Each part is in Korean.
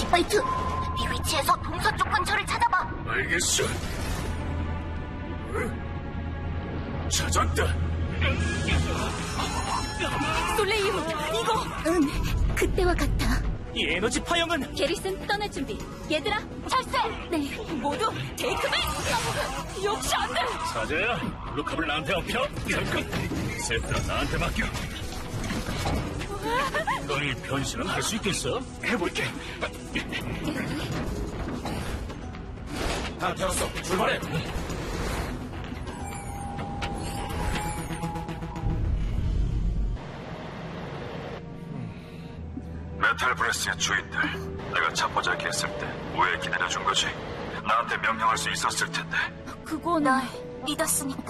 G5, 네 위치에서 동서쪽 근처를 찾아봐. 알겠어. 찾았다. 솔레이유, 이거! 그때와 같아. 이 에너지 파형은! 게리슨, 떠날 준비. 얘들아, 철새! 네. 모두 테이크백! 역시 안 돼! 사자야, 루캅을 나한테 업혀. 잠깐. 셋다 나한테 맡겨. 너희 변신은 할 수 있겠어? 해볼게. 다 되었어. 출발해. 메탈 브레스의 주인들, 내가 자포자기 했을 때 왜 기다려준 거지? 나한테 명령할 수 있었을 텐데. 그건 날 믿었으니까.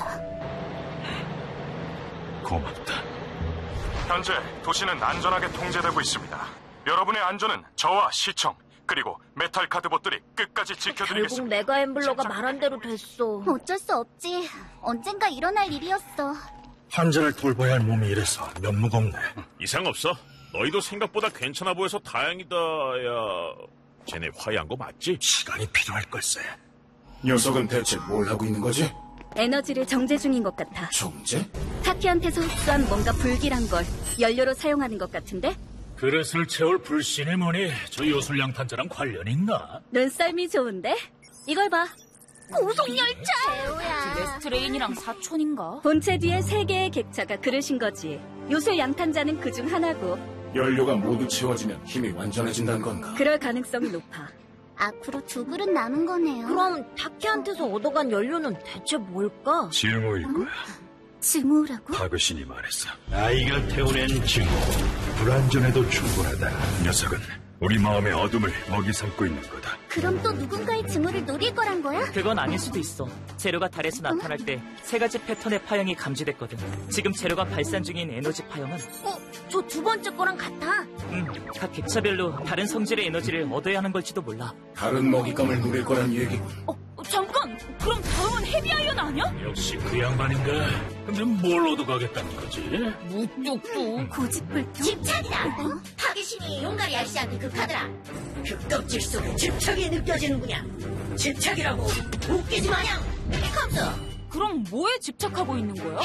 고맙다. 현재 도시는 안전하게 통제되고 있습니다. 여러분의 안전은 저와 시청 그리고 메탈 카드봇들이 끝까지 결국 지켜드리겠습니다. 메가 엠블러가 말한 대로 됐어. 어쩔 수 없지. 언젠가 일어날 일이었어. 환자를 돌봐야 할 몸이 이래서 면목없네. 이상 없어. 너희도 생각보다 괜찮아 보여서 다행이다. 야, 쟤네 화해한 거 맞지? 시간이 필요할 걸세. 녀석은 대체 뭘 하고 있는 거지? 에너지를 정제 중인 것 같아. 정제? 타키한테서 흡수한 뭔가 불길한 걸 연료로 사용하는 것 같은데? 그릇을 채울 불신이 뭐니? 저 요술양탄자랑 관련 있나? 눈썰미 좋은데? 이걸 봐. 고속열차! 재호야. 레스트레인이랑 사촌인가? 본체 뒤에 3개의 객차가 그릇인 거지. 요술 양탄자는 그중 하나고. 연료가 모두 채워지면 힘이 완전해진다는 건가? 그럴 가능성이 높아. 앞으로 2그릇 남은 거네요. 그럼 타키한테서 얻어간 연료는 대체 뭘까? 징후일 거야. 증오라고? 파그신이 말했어. 아이가 태워낸 징후. 불안전해도 충분하다. 녀석은 우리 마음의 어둠을 먹이 삼고 있는 거다. 그럼 또 누군가의 증오를 노릴 거란 거야? 그건 아닐 수도 있어. 재료가 달에서 나타날 때 3가지 패턴의 파형이 감지됐거든. 지금 재료가 발산 중인 에너지 파형은 저 2번째 거랑 같아. 각 객차별로 다른 성질의 에너지를 얻어야 하는 걸지도 몰라. 다른 먹잇감을 누릴 거란 얘기. 잠깐! 그럼 다음은 헤비아이언 아니야? 역시 그 양반인가? 근데 뭘 얻어가겠다는 거지? 무뚝뚝. 고집불통? 집착이다. 타깃신이 용가리 아저씨한테 그 카드라. 그 껍질 속에 집착이 느껴지는구냐. 집착이라고 웃기지 마냥. 컴스. 그럼 뭐에 집착하고 있는 거야?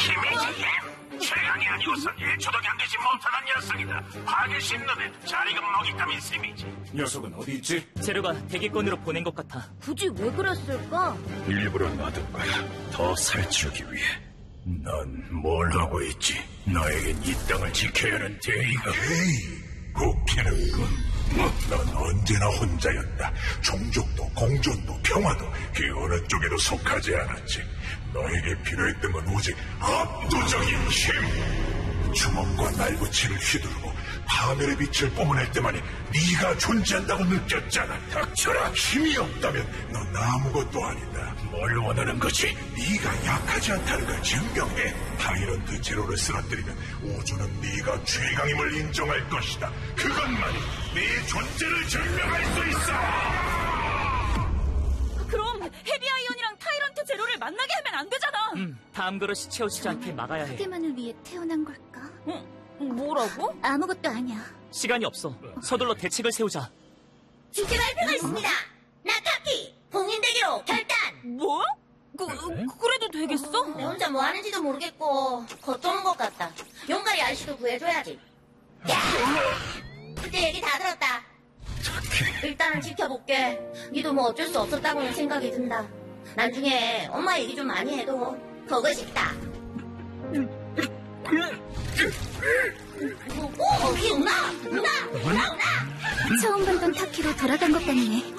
최강이 아니고선 1초도 견디지 못하는 녀석이다. 파괴신 눈에 잘 익은 먹잇감인 셈이지. 녀석은 어디 있지? 재료가 대기권으로 보낸 것 같아. 굳이 왜 그랬을까? 일부러 놔둔 거야. 더 살찌우기 위해. 넌 뭘 하고 있지? 너에겐 이 땅을 지켜야 하는 대의가. 웃기는군. 넌 언제나 혼자였다. 종족도 공존도 평화도 그 어느 쪽에도 속하지 않았지. 너에게 필요했던 건 오직 압도적인 힘. 주먹과 날붙이를 휘두르고 파멸의 빛을 뿜어낼 때만이 네가 존재한다고 느꼈잖아. 닥쳐라. 힘이 없다면 넌 아무것도 아니다. 뭘 원하는 거지? 네가 약하지 않다는 걸 증명해. 타이런트 제로를 쓰러뜨리면 우주는 네가 최강임을 인정할 것이다. 그것만이 네 존재를 증명할 수 있어. 그럼 헤비아이언이랑 타이런트 제로를 만나게 하면 안 되잖아. 다음 그릇이 채워지지 않게 막아야 해. 그대만을 위해 태어난 걸까? 뭐라고? 아무것도 아니야. 시간이 없어. 서둘러 대책을 세우자. 주제 발표가 있습니다. 나타키 봉인되기로 결단. 뭐? 그래도 되겠어? 내 혼자 뭐 하는지도 모르겠고 겉도는 것 같다. 용가리 아저씨도 구해줘야지. 야! 그때 얘기 다 들었다. 일단은 지켜볼게. 니도 뭐 어쩔 수 없었다고는 생각이 든다. 나중에 엄마 얘기 좀 많이 해도 보고 싶다. 오, 누나! 처음 봤던 타키로 돌아간 것 같네.